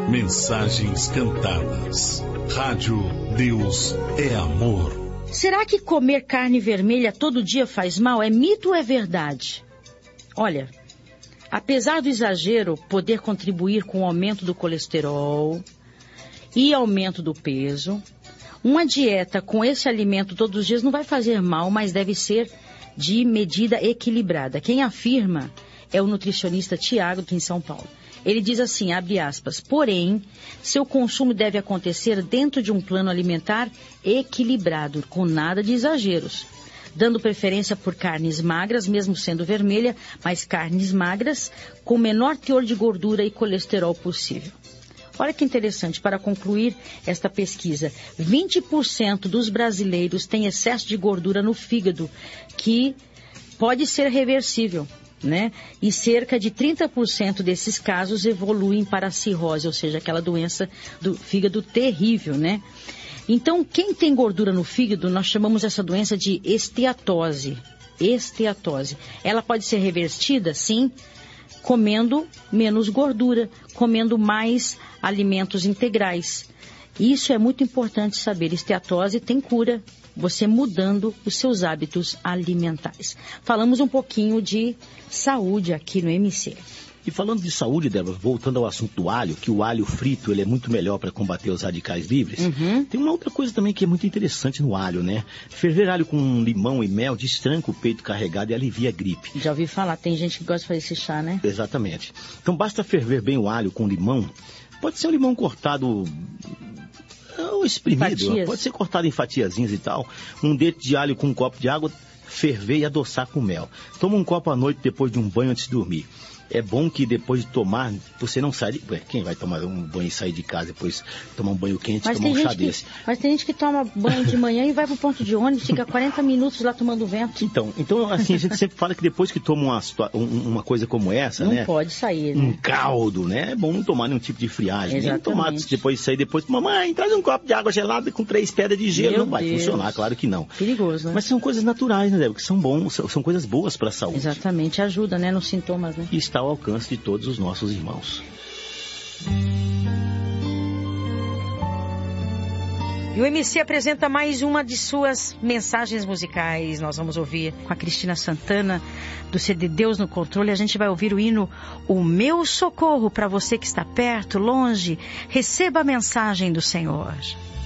Mensagens cantadas. Rádio Deus é Amor. Será que comer carne vermelha todo dia faz mal? É mito ou é verdade? Olha, apesar do exagero poder contribuir com o aumento do colesterol e aumento do peso, uma dieta com esse alimento todos os dias não vai fazer mal, mas deve ser de medida equilibrada. Quem afirma é o nutricionista Tiago, aqui em São Paulo. Ele diz assim, abre aspas, porém, seu consumo deve acontecer dentro de um plano alimentar equilibrado, com nada de exageros, dando preferência por carnes magras, mesmo sendo vermelha, mas carnes magras com menor teor de gordura e colesterol possível. Olha que interessante, para concluir esta pesquisa, 20% dos brasileiros têm excesso de gordura no fígado, que pode ser reversível, né? E cerca de 30% desses casos evoluem para a cirrose, ou seja, aquela doença do fígado terrível, né? Então, quem tem gordura no fígado, nós chamamos essa doença de esteatose. Esteatose. Ela pode ser revertida, sim, comendo menos gordura, comendo mais alimentos integrais. Isso é muito importante saber. Esteatose tem cura, você mudando os seus hábitos alimentares. Falamos um pouquinho de saúde aqui no MC. E falando de saúde, Débora, voltando ao assunto do alho, que o alho frito ele é muito melhor para combater os radicais livres, tem uma outra coisa também que é muito interessante no alho, né? Ferver alho com limão e mel destranca o peito carregado e alivia a gripe. Já ouvi falar, tem gente que gosta de fazer esse chá, né? Exatamente. Então basta ferver bem o alho com limão, pode ser um limão cortado ou espremido, fatias. Pode ser cortado em fatiazinhas e tal, um dente de alho com um copo de água, ferver e adoçar com mel. Toma um copo à noite depois de um banho antes de dormir. É bom que depois de tomar, você não sai de... Quem vai tomar um banho e sair de casa depois tomar um banho quente e tomar um chá desse? Mas tem gente que toma banho de manhã e vai pro ponto de ônibus, fica 40 minutos lá tomando vento. Então assim, a gente sempre fala que depois que toma uma coisa como essa, não né? Não pode sair, né? Um caldo, né? É bom não tomar nenhum tipo de friagem. Exatamente. Nem tomar depois de sair, mamãe, traz um copo de água gelada com 3 pedras de gelo. Meu não vai Deus. funcionar, claro que não. Perigoso, né? Mas são coisas naturais, né, Débora? Que são bons, são coisas boas para a saúde. Exatamente, ajuda, né? Nos sintomas, né? E está ao alcance de todos os nossos irmãos. E o MC apresenta mais uma de suas mensagens musicais. Nós vamos ouvir com a Cristina Santana, do CD Deus no Controle. A gente vai ouvir o hino O Meu Socorro. Para você que está perto, longe, receba a mensagem do Senhor.